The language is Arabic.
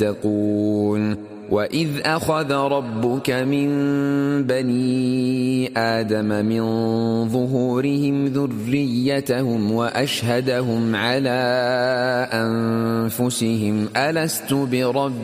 تتقون وإذ أخذ ربك من بني آدم من ظهورهم ذريتهم وأشهدهم على أنفسهم ألست بربكم